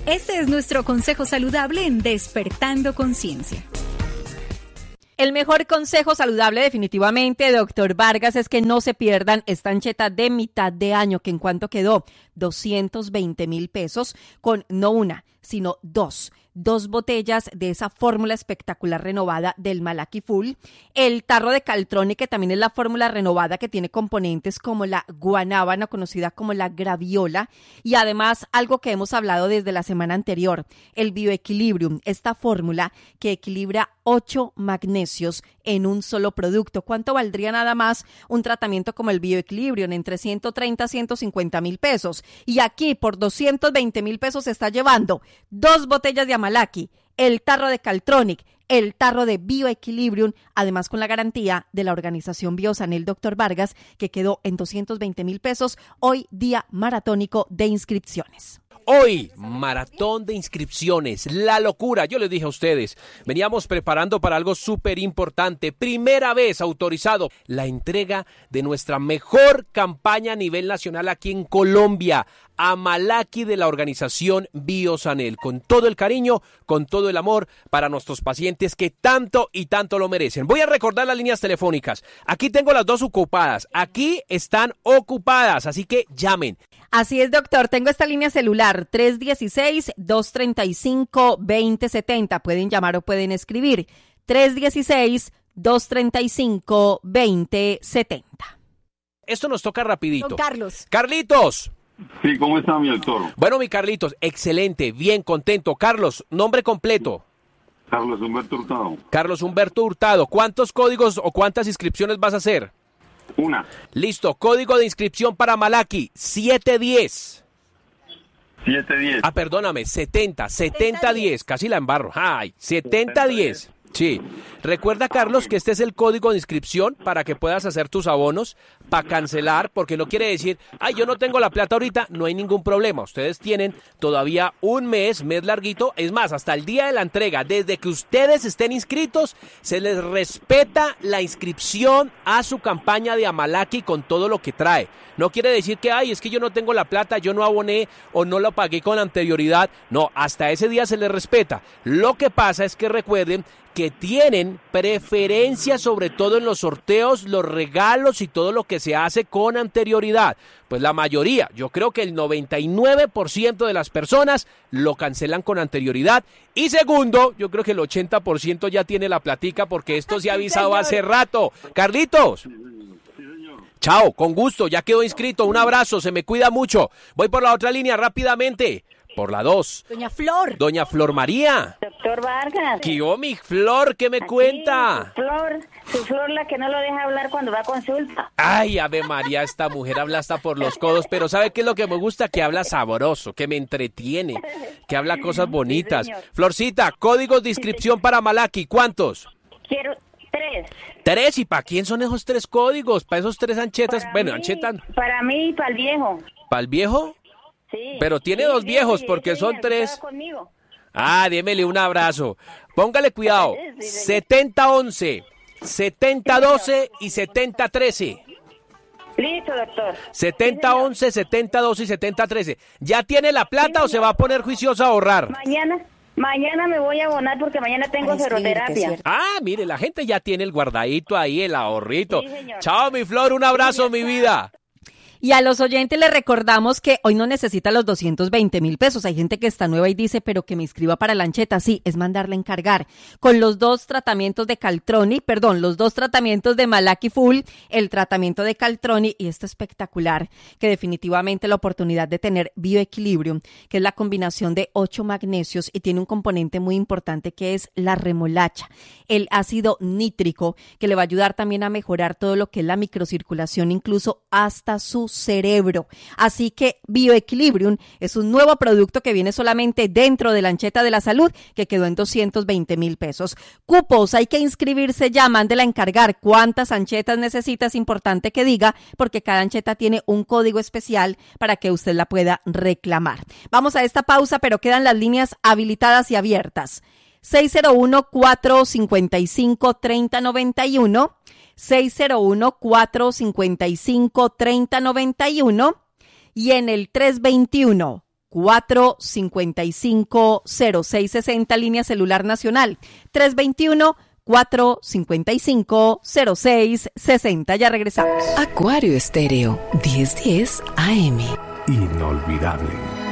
Este es nuestro consejo saludable en Despertando Conciencia. El mejor consejo saludable definitivamente, doctor Vargas, es que no se pierdan esta ancheta de mitad de año, que en cuanto quedó 220,000 pesos con no una, sino dos botellas de esa fórmula espectacular renovada del Malaki Full, el tarro de Caltronic, que también es la fórmula renovada que tiene componentes como la guanábana, conocida como la graviola, y además algo que hemos hablado desde la semana anterior, el Bioequilibrium, esta fórmula que equilibra 8 magnesios en un solo producto. ¿Cuánto valdría nada más un tratamiento como el Bioequilibrium? Entre 130 a 150,000 pesos. Y aquí por 220,000 pesos se está llevando 2 botellas de Amalaki, el tarro de Caltronic, el tarro de Bioequilibrium, además con la garantía de la organización Biosanel Dr. Vargas, que quedó en 220,000 pesos, hoy día maratónico de inscripciones. Hoy, maratón de inscripciones, la locura, yo les dije a ustedes, veníamos preparando para algo súper importante, primera vez autorizado, la entrega de nuestra mejor campaña a nivel nacional aquí en Colombia, Amalaki de la organización Biosanel, con todo el cariño, con todo el amor para nuestros pacientes que tanto y tanto lo merecen. Voy a recordar las líneas telefónicas, aquí tengo las dos ocupadas, aquí están ocupadas, así que llamen. Así es, doctor. Tengo esta línea celular 316-235-2070. Pueden llamar o pueden escribir 316-235-2070. Esto nos toca rapidito. Don Carlos. Carlitos. Sí, ¿cómo está mi doctor? Bueno, mi Carlitos, excelente, bien, contento. Carlos, nombre completo. Carlos Humberto Hurtado. Carlos Humberto Hurtado. ¿Cuántos códigos o cuántas inscripciones vas a hacer? Una. Listo, código de inscripción para Amalaki, 710. 710. Ah, perdóname, 7010, casi la embarro. Ay, 7010. Sí. Recuerda, Carlos, que este es el código de inscripción para que puedas hacer tus abonos para cancelar, porque no quiere decir, ay, yo no tengo la plata ahorita, no hay ningún problema. Ustedes tienen todavía un mes larguito, es más, hasta el día de la entrega, desde que ustedes estén inscritos, se les respeta la inscripción a su campaña de Amalaki con todo lo que trae. No quiere decir que, ay, es que yo no tengo la plata, yo no aboné o no lo pagué con anterioridad. No, hasta ese día se les respeta. Lo que pasa es que recuerden que tienen preferencia sobre todo en los sorteos, los regalos y todo lo que se hace con anterioridad. Pues la mayoría, yo creo que el 99% de las personas lo cancelan con anterioridad. Y segundo, yo creo que el 80% ya tiene la platica porque esto se ha avisado hace rato. Carlitos. Chao, con gusto, ya quedó inscrito. Un abrazo, se me cuida mucho. Voy por la otra línea rápidamente. Por la 2. Doña Flor. Doña Flor María. Doctor Vargas. ¿Qué mi Flor? ¿Qué me cuenta? Su Flor la que no lo deja hablar cuando va a consulta. Ay, Ave María, esta mujer habla hasta por los codos, pero ¿sabe qué es lo que me gusta? Que habla sabroso, que me entretiene, que habla cosas bonitas. Sí, Florcita, códigos de inscripción para Amalaki, ¿cuántos? Quiero 3. 3, ¿y para quién son esos 3 códigos? ¿Para esos 3 anchetas? Para bueno, mí, anchetas. Para mí y para el viejo. ¿Para el viejo? Sí. Pero tiene 2 viejos porque son 3. Ah, démele un abrazo. Póngale cuidado. 7011, 7012 y 7013. Listo, doctor. 7011, 7012 y 7013. ¿Ya tiene la plata o se va a poner juiciosa a ahorrar? Mañana me voy a abonar porque mañana tengo seroterapia. Ah, mire, la gente ya tiene el guardadito ahí, el ahorrito. Sí, señor. Chao, mi Flor, un abrazo, mi vida. Y a los oyentes les recordamos que hoy no necesita los 220,000 pesos. Hay gente que está nueva y dice, pero que me inscriba para la ancheta. Sí, es mandarle a encargar. Con los 2 tratamientos de los 2 tratamientos de Malaki Full, el tratamiento de Caltronic y esto espectacular, que definitivamente la oportunidad de tener Bioequilibrium, que es la combinación de 8 magnesios y tiene un componente muy importante que es la remolacha, el ácido nítrico, que le va a ayudar también a mejorar todo lo que es la microcirculación, incluso hasta su cerebro. Así que Bioequilibrium es un nuevo producto que viene solamente dentro de la ancheta de la salud, que quedó en 220,000 pesos. Cupos, hay que inscribirse ya, mándela a encargar. ¿Cuántas anchetas necesita? Es importante que diga, porque cada ancheta tiene un código especial para que usted la pueda reclamar. Vamos a esta pausa, pero quedan las líneas habilitadas y abiertas. 601-455-3091, 601-455-3091 y en el 321 455-0660, línea celular nacional, 321-455-0660. Ya regresamos. Acuario Estéreo, 1010 AM. Inolvidable.